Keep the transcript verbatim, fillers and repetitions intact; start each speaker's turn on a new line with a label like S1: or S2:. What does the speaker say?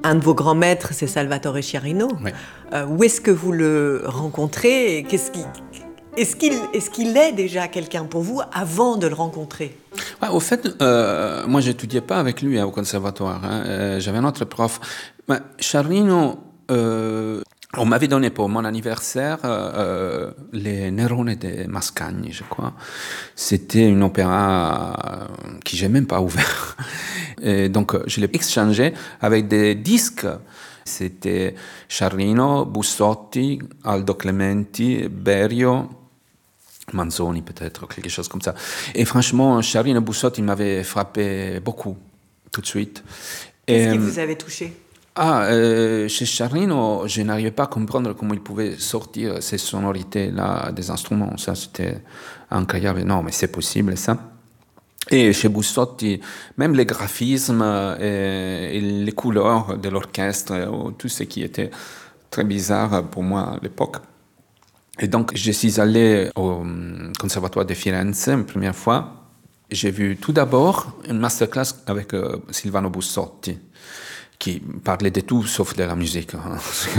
S1: Un de vos grands maîtres, c'est Salvatore Sciarrino.
S2: Oui.
S1: Euh, où est-ce que vous le rencontrez et qu'est-ce qui... Est-ce qu'il, est-ce qu'il est déjà quelqu'un pour vous avant de le rencontrer?
S2: Ouais, au fait, euh, moi, je n'étudiais pas avec lui hein, au conservatoire. Hein. Euh, j'avais un autre prof. Mais Sciarrino, euh, on m'avait donné pour mon anniversaire euh, les Nerone de Mascagni, je crois. C'était une opéra euh, que j'ai même pas ouvert. Et donc, je l'ai échangé avec des disques. C'était Sciarrino, Bussotti, Aldo Clementi, Berio, Manzoni peut-être, quelque chose comme ça. Et franchement, Sciarrino Bussotti m'avait frappé beaucoup, tout de suite.
S1: Qu'est-ce
S2: Et,
S1: qui vous avait touché?
S2: Ah, euh, chez Sciarrino, je n'arrivais pas à comprendre comment il pouvait sortir ces sonorités-là des instruments. Ça, c'était incroyable. Non, mais c'est possible, ça. Et chez Bussotti, même les graphismes et, et les couleurs de l'orchestre, tout ce qui était très bizarre pour moi à l'époque. Et donc, je suis allé au Conservatoire de Firenze une première fois. J'ai vu tout d'abord une masterclass avec euh, Silvano Bussotti, qui parlait de tout sauf de la musique.